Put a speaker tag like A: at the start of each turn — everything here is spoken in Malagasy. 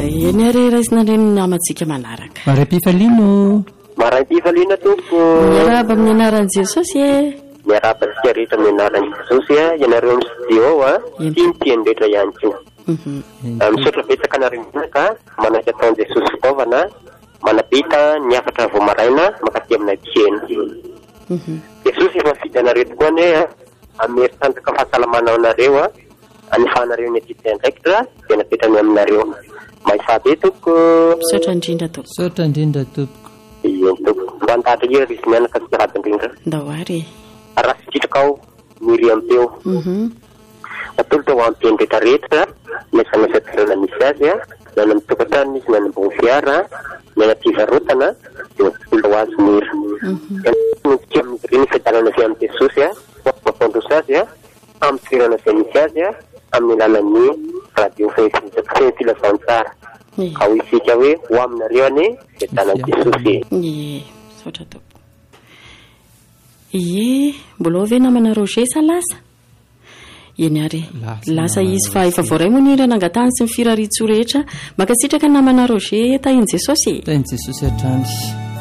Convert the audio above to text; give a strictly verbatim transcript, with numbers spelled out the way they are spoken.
A: eny ary raisinareny namantsika manaraka
B: maray-pifaliano
C: maray-pifaliana tompo
A: miaraba amin'ny anaran'i Jesosy e
C: miaraba tsika rehetra amin'ny anaran'i Jesosy a ianareo amin'ny studio a ty nytiany rehetra ihany koa misaotra betsaka anarenaka manaiky ataon'i Jesosy fitaovana manapita ny afatra vao maraina makaty amina tiana Jesosy efa fidy anareo tokoa ane a amin'ny herintanjaka fahasalamana anareo a anifanareo ny atity andraikitra dia napetrany aminareo maisabe toko
A: misaotra indrindra toko
B: misaotra indrindra toko
C: ien toko mba nitatra ira izy mianaka sy rady indrindra
A: ndahoary
C: raha sitritraka ao miry ampeo atolo tao ampeny rehetra rehetra mesanasatoerana misy azy a nana mitokatany izy nana mbony fiara nana fivarotana dia atolo ho azy mira nitsika amin'ireny fiadanana zay amin'ny Jesosy a mampandrosa azy a amin'ny toerana izay misy azy a amin'ny alalan'ny radio fenfilazaon-tsara ka ho isika hoe ho aminareo ane fiadanan'i Jesosy
A: e misaotra tompo ie mbola ho ve namana Roger sa lasa eny ary lasa izy fa efa voaray moa ny irana angatany sy ny firaritso rehetra makasitraka namana Roger tahiny Jesosy
B: tahiny Jesosy hatrany